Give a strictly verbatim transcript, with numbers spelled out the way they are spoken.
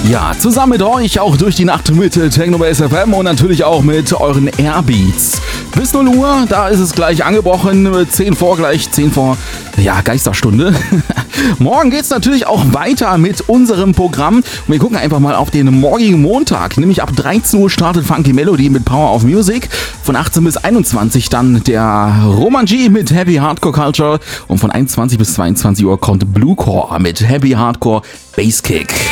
Ja, zusammen mit euch auch durch die Nacht mit Techno Bass F M und natürlich auch mit euren Airbeats. Bis null Uhr, da ist es gleich angebrochen, zehn vor gleich, zehn vor, ja, Geisterstunde. Morgen geht's natürlich auch weiter mit unserem Programm. Und wir gucken einfach mal auf den morgigen Montag, nämlich ab dreizehn Uhr startet Funky Melody mit Power of Music. Von achtzehn bis einundzwanzig dann der Roman G mit Happy Hardcore Culture und von einundzwanzig bis zweiundzwanzig Uhr kommt Bluecore mit Happy Hardcore Basskick.